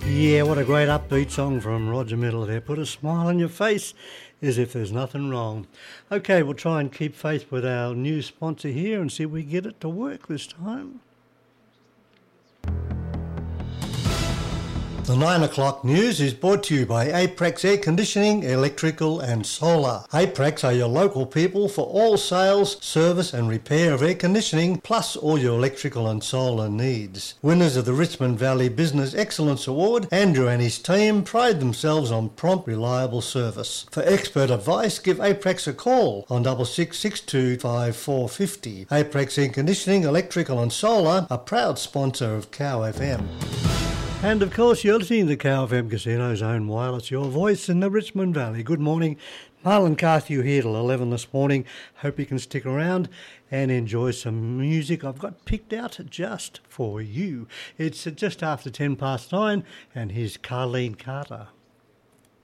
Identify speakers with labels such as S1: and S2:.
S1: Yeah, what a great upbeat song from Roger Middle there. Put a smile on your face as if there's nothing wrong. Okay, we'll try and keep faith with our new sponsor here and see if we get it to work this time. The 9 o'clock news is brought to you by Aprex Air Conditioning, Electrical and Solar. Aprex are your local people for all sales, service and repair of air conditioning, plus all your electrical and solar needs. Winners of the Richmond Valley Business Excellence Award, Andrew and his team pride themselves on prompt, reliable service. For expert advice, give Aprex a call on 6662 5450. Aprex Air Conditioning, Electrical and Solar, a proud sponsor of Cow FM. And of course, you're listening to the Cow FM Casino's own wireless, your voice in the Richmond Valley. Good morning. Marlon Carthew here till 11 this morning. Hope you can stick around and enjoy some music I've got picked out just for you. It's just after 9:10, and here's Carleen Carter.